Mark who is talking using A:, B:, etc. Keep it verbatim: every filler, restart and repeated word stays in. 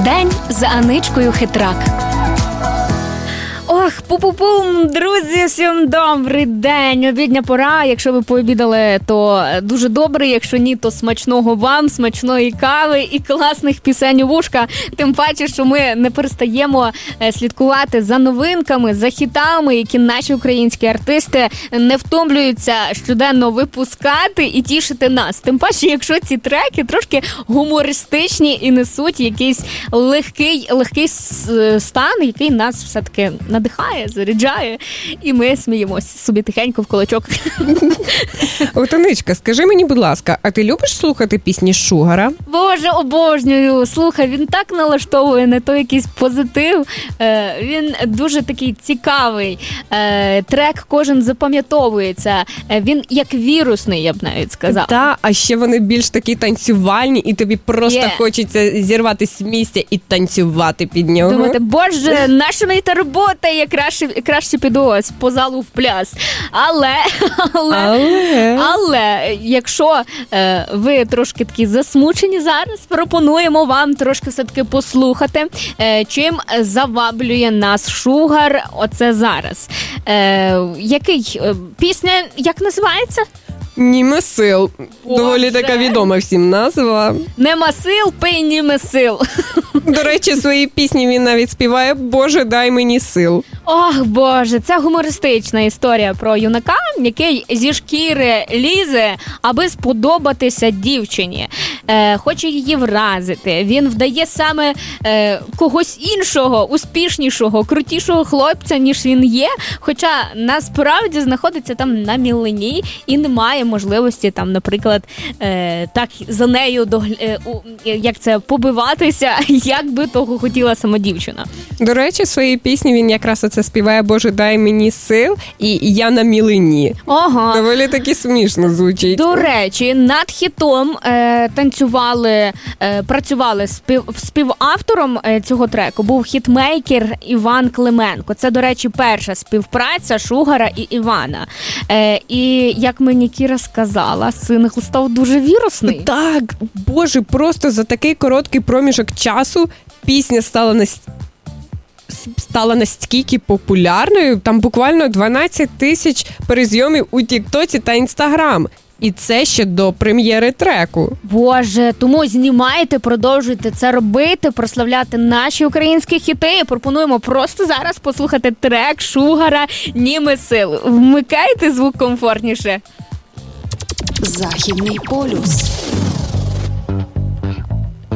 A: День з Аничкою Хитрак. Ох, пу-пу-пум, друзі, всім добрий день. Обідня пора, якщо ви пообідали, то дуже добре, якщо ні, то смачного вам, смачної кави і класних пісень у вушка. Тим паче, що ми не перестаємо слідкувати за новинками, за хітами, які наші українські артисти не втомлюються щоденно випускати і тішити нас. Тим паче, якщо ці треки трошки гумористичні і несуть якийсь легкий, легкий стан, який нас все-таки надихає, заряджає, і ми сміємося собі тихенько в кулачок.
B: Отоничка, скажи мені, будь ласка, а ти любиш слухати пісні Шугара?
A: Боже, обожнюю! Слухай, він так налаштовує на той якийсь позитив. Е, він дуже такий цікавий. Е, трек кожен запам'ятовується. Е, він як вірусний, я б навіть сказала.
B: Так, а ще вони більш такі танцювальні, і тобі просто yeah. хочеться зірватися з місця і танцювати під нього.
A: Думати, боже, наша мені та робота, я краще, краще піду ось по залу в пляс. Але, але, але, але якщо е, ви трошки такі засмучені зараз, пропонуємо вам трошки все-таки послухати, е, чим заваблює нас Шугар оце зараз. Е, який? Е, пісня, як називається?
B: Німе сил. Боже. Доволі така відома всім назва.
A: Нема сил, пий німе сил.
B: До речі, свої пісні він навіть співає «Боже, дай мені сил».
A: Ох, Боже, це гумористична історія про юнака, який зі шкіри лізе, аби сподобатися дівчині. Е, хоче її вразити. Він вдає саме е, когось іншого, успішнішого, крутішого хлопця, ніж він є, хоча насправді знаходиться там на мілині і не має можливості там, наприклад, е, так за нею догля... е, як це, побиватися, як би того хотіла сама дівчина.
B: До речі, в своїй пісні він якраз оце співає «Боже, дай мені сил» і «Я на мілині».
A: Ага.
B: Доволі таки смішно звучить.
A: До речі, над хітом е, танцювали, е, працювали спів, співавтором е, цього треку був хітмейкер Іван Клименко. Це, до речі, перша співпраця Шугара і Івана. Е, і, як мені Кіра сказала, сингл став дуже вірусний.
B: Так, Боже, просто за такий короткий проміжок часу пісня стала настільки стала настільки популярною, там буквально дванадцять тисяч перезйомів у Тіктоці та Інстаграм. І це ще до прем'єри треку.
A: Боже, тому знімайте, продовжуйте це робити, прославляти наші українські хіти. Пропонуємо просто зараз послухати трек Шугара «Німе сил». Вмикайте звук комфортніше.
C: Західний полюс.